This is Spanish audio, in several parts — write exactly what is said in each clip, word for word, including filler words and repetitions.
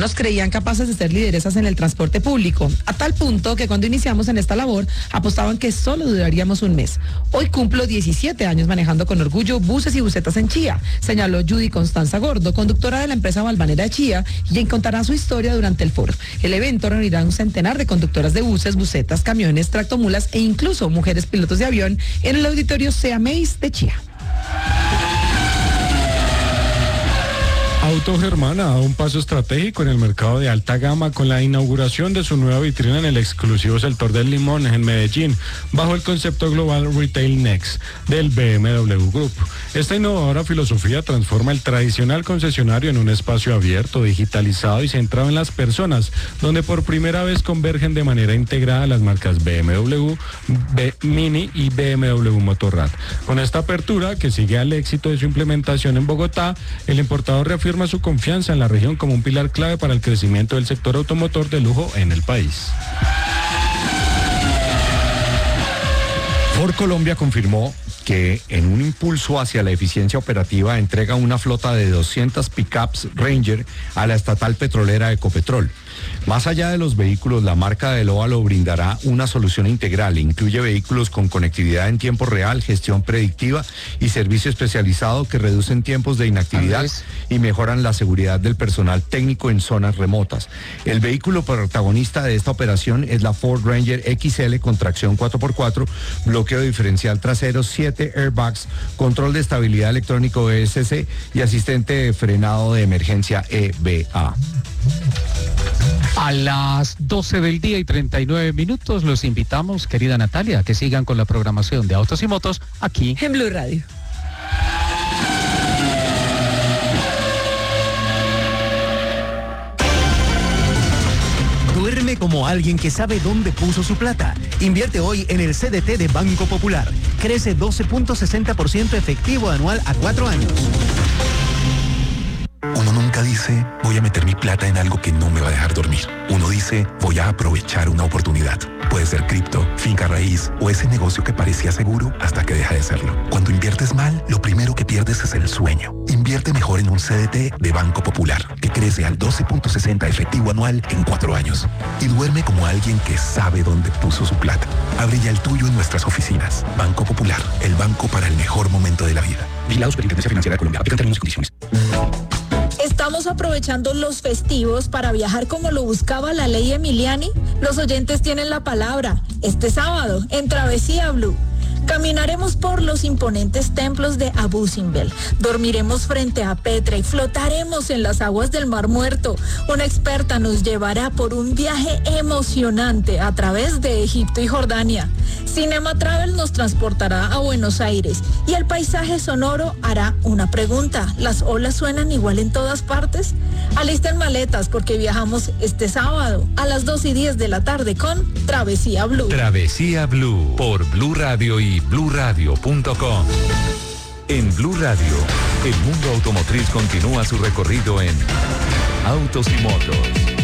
nos creían capaces de ser lideresas en el transporte público, a tal punto que cuando iniciamos en esta labor apostaban que solo duraríamos un mes. Hoy cumplo diecisiete años manejando con orgullo buses y busetas en Chía, señaló Judy Constanza Gordo, conductora de la empresa Valvanera de Chía, y quien contará su historia durante el foro. El evento reunirá un centenar de conductoras de buses, busetas, camiones, tractomulas e incluso mujeres pilotos de avión en el auditorio SEAMEIS de Chía. Auto Germán ha dado un paso estratégico en el mercado de alta gama con la inauguración de su nueva vitrina en el exclusivo sector del Limón en Medellín, bajo el concepto Global Retail Next del B M W Group. Esta innovadora filosofía transforma el tradicional concesionario en un espacio abierto, digitalizado y centrado en las personas, donde por primera vez convergen de manera integrada las marcas B M W, B, Mini y B M W Motorrad. Con esta apertura, que sigue al éxito de su implementación en Bogotá, el importador reafirma su confianza en la región como un pilar clave para el crecimiento del sector automotor de lujo en el país. Ford Colombia confirmó que en un impulso hacia la eficiencia operativa entrega una flota de doscientas pickups Ranger a la estatal petrolera Ecopetrol. Más allá de los vehículos, la marca del Óvalo brindará una solución integral. Incluye vehículos con conectividad en tiempo real, gestión predictiva y servicio especializado que reducen tiempos de inactividad y mejoran la seguridad del personal técnico en zonas remotas. El vehículo protagonista de esta operación es la Ford Ranger X L con tracción cuatro por cuatro, bloqueo diferencial trasero, siete airbags, control de estabilidad electrónico E S C y asistente de frenado de emergencia E B A. A las doce del día y treinta y nueve minutos los invitamos, querida Natalia, a que sigan con la programación de Autos y Motos aquí en Blue Radio. Duerme como alguien que sabe dónde puso su plata. Invierte hoy en el C D T de Banco Popular. Crece doce punto sesenta por ciento efectivo anual a cuatro años. Uno nunca dice, voy a meter mi plata en algo que no me va a dejar dormir. Uno dice, voy a aprovechar una oportunidad. Puede ser cripto, finca raíz o ese negocio que parecía seguro hasta que deja de serlo. Cuando inviertes mal, lo primero que pierdes es el sueño. Invierte mejor en un C D T de Banco Popular, que crece al doce punto sesenta efectivo anual en cuatro años. Y duerme como alguien que sabe dónde puso su plata. Abre ya el tuyo en nuestras oficinas. Banco Popular, el banco para el mejor momento de la vida. Vigilados por Superintendencia Financiera de Colombia. Aplican términos y condiciones. ¿Estamos aprovechando los festivos para viajar como lo buscaba la ley Emiliani? Los oyentes tienen la palabra. Este sábado, en Travesía Blue, caminaremos por los imponentes templos de Abu Simbel, dormiremos frente a Petra y flotaremos en las aguas del Mar Muerto. Una experta nos llevará por un viaje emocionante a través de Egipto y Jordania. Cinema Travel nos transportará a Buenos Aires y el paisaje sonoro hará una pregunta. ¿Las olas suenan igual en todas partes? Alisten maletas porque viajamos este sábado a las dos y diez de la tarde con Travesía Blue. Travesía Blue por Blue Radio y blue radio punto com. En Blue Radio, el mundo automotriz continúa su recorrido en Autos y Motos.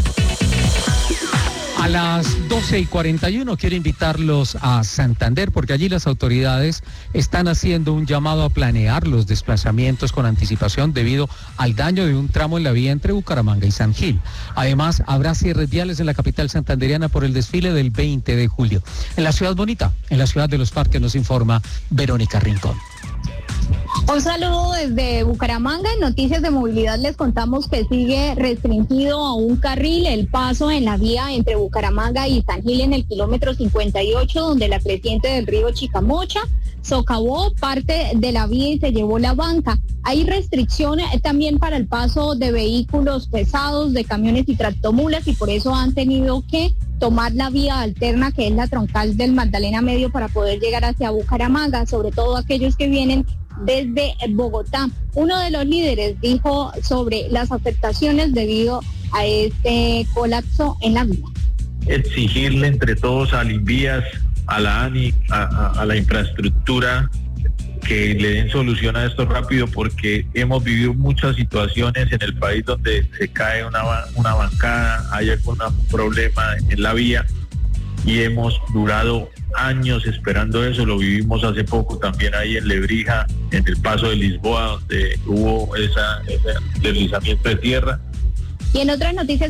A las doce y cuarenta y uno quiero invitarlos a Santander porque allí las autoridades están haciendo un llamado a planear los desplazamientos con anticipación debido al daño de un tramo en la vía entre Bucaramanga y San Gil. Además, habrá cierres viales en la capital santandereana por el desfile del veinte de julio. En la ciudad bonita, en la ciudad de los parques, nos informa Verónica Rincón. Un saludo desde Bucaramanga. En Noticias de Movilidad les contamos que sigue restringido a un carril el paso en la vía entre Bucaramanga y San Gil en el kilómetro cincuenta y ocho, donde la creciente del río Chicamocha socavó parte de la vía y se llevó la banca. Hay restricciones también para el paso de vehículos pesados, de camiones y tractomulas, y por eso han tenido que tomar la vía alterna, que es la troncal del Magdalena Medio, para poder llegar hacia Bucaramanga, sobre todo aquellos que vienen desde Bogotá. Uno de los líderes dijo sobre las afectaciones debido a este colapso en la vía. Exigirle entre todos a Linvías, a la ANI, a, a, a la infraestructura, que le den solución a esto rápido, porque hemos vivido muchas situaciones en el país donde se cae una, una bancada, hay algún problema en la vía y hemos durado años esperando eso. Lo vivimos hace poco también ahí en Lebrija, en el paso de Lisboa, donde hubo esa, ese deslizamiento de tierra. Y en otras noticias